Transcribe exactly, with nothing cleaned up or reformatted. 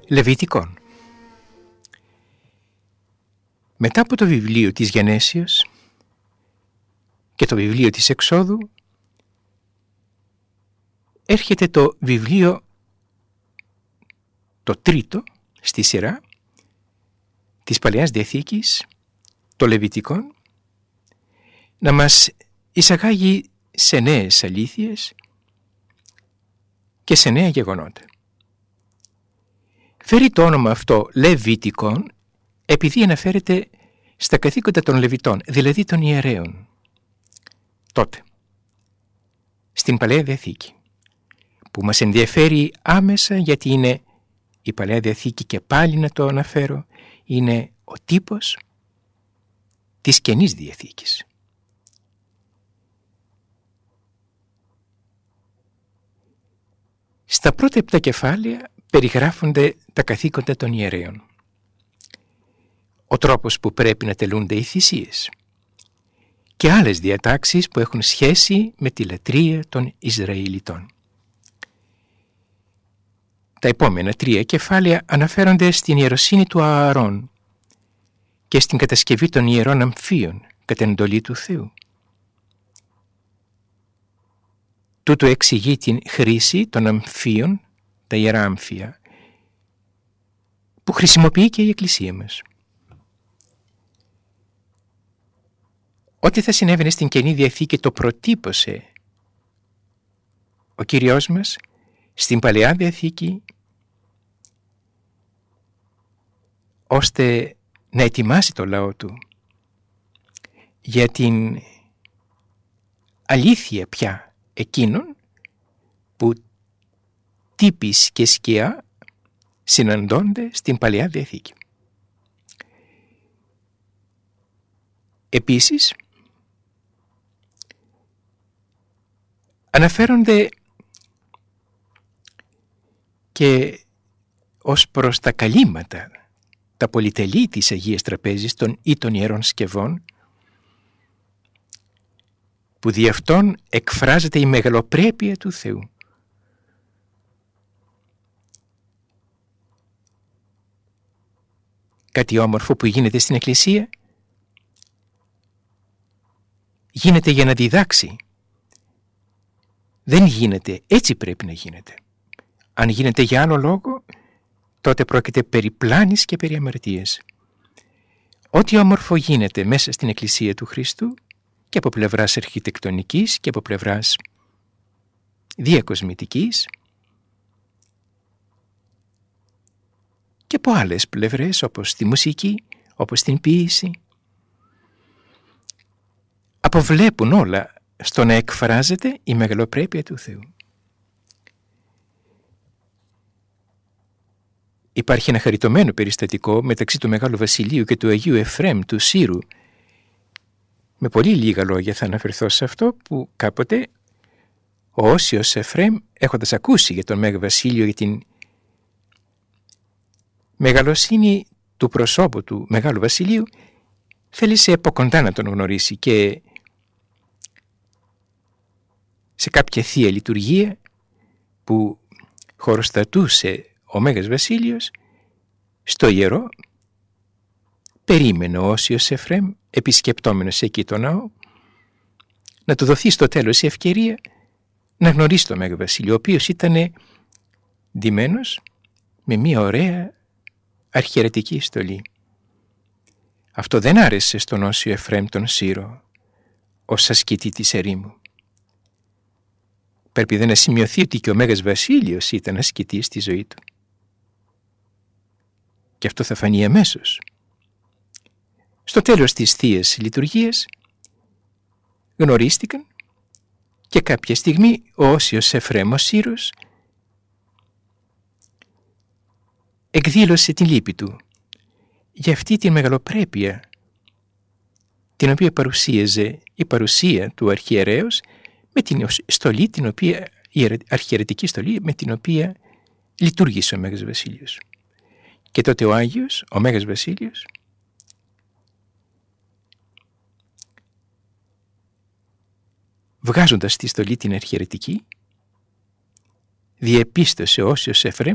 Λεβιτικών. Μετά από το βιβλίο της Γενέσεως και το βιβλίο της Εξόδου έρχεται το βιβλίο το τρίτο στη σειρά της Παλαιάς Διαθήκης, το Λεβιτικών, να μας εισαγάγει σε νέες αλήθειες και σε νέα γεγονότα. Φέρει το όνομα αυτό Λεβιτικών επειδή αναφέρεται στα καθήκοντα των Λεβιτών, δηλαδή των ιερέων. Τότε, στην Παλαιά Διαθήκη, που μας ενδιαφέρει άμεσα γιατί είναι η Παλαιά Διαθήκη, και πάλι να το αναφέρω, είναι ο τύπος της Καινής Διαθήκης. Στα πρώτα επτά κεφάλαια περιγράφονται τα καθήκοντα των ιερέων, ο τρόπος που πρέπει να τελούνται οι θυσίες και άλλες διατάξεις που έχουν σχέση με τη λατρεία των Ισραηλιτών. Τα επόμενα τρία κεφάλαια αναφέρονται στην ιεροσύνη του Ααρών και στην κατασκευή των ιερών αμφίων κατά εντολή του Θεού. Τούτο εξηγεί την χρήση των αμφίων, τα ιερά άμφια, που χρησιμοποιεί και η Εκκλησία μας. Ό,τι θα συνέβαινε στην Καινή Διαθήκη το προτύπωσε ο Κύριος μας στην Παλαιά Διαθήκη, ώστε να ετοιμάσει το λαό του για την αλήθεια πια εκείνων που τύπης και σκιά συναντώνται στην Παλαιά Διαθήκη. Επίσης, αναφέρονται και ως προς τα καλύματα, τα πολυτελή της Αγίας Τραπέζης των ή των Ιερών Σκευών, που δι' αυτόν εκφράζεται η μεγαλοπρέπεια του Θεού. Κάτι όμορφο που γίνεται στην Εκκλησία γίνεται για να διδάξει. Δεν γίνεται, έτσι πρέπει να γίνεται. Αν γίνεται για άλλο λόγο, τότε πρόκειται περί πλάνης και περί αμαρτίας. Ό,τι όμορφο γίνεται μέσα στην Εκκλησία του Χριστού, και από πλευράς αρχιτεκτονικής και από πλευράς διακοσμητικής και από άλλες πλευρές, όπως τη μουσική, όπως την ποίηση, αποβλέπουν όλα στο να εκφράζεται η μεγαλοπρέπεια του Θεού. Υπάρχει ένα χαριτωμένο περιστατικό μεταξύ του Μεγάλου Βασιλείου και του Αγίου Εφραίμ του Σύρου. Με πολύ λίγα λόγια θα αναφερθώ σε αυτό, που κάποτε ο Όσιος Εφραίμ, έχοντας ακούσει για τον Μέγα Βασίλειο, για την μεγαλοσύνη του προσώπου του Μεγάλου Βασιλείου, θέλησε από κοντά να τον γνωρίσει και σε κάποια θεία λειτουργία που χωροστατούσε ο Μέγας Βασίλειος στο ιερό, περίμενε ο Όσιος Εφραίμ, επισκεπτόμενος εκεί το ναό, να του δοθεί στο τέλος η ευκαιρία να γνωρίσει τον Μέγα Βασίλειο, ο οποίος ήταν ντυμένος με μια ωραία αρχιερετική στολή. Αυτό δεν άρεσε στον Όσιο Εφραίμ τον Σύρο ως ασκητή της ερήμου. Πρέπει δε να σημειωθεί ότι και ο Μέγας Βασίλειος ήταν ασκητής στη ζωή του. Και αυτό θα φανεί αμέσως. Στο τέλος της θείας λειτουργίας γνωρίστηκαν και κάποια στιγμή ο Όσιος Εφραίμ ο Σύρος εκδήλωσε την λύπη του για αυτή τη μεγαλοπρέπεια την οποία παρουσίαζε η παρουσία του αρχιερέως με την στολή, την οποία, η αρχιερετική στολή με την οποία λειτουργήσε ο Μέγας Βασίλειος. Και τότε ο Άγιος, ο Μέγας Βασίλειος, βγάζοντας τη στολή την αρχιερετική, διεπίστωσε ο Όσιος Εφραίμ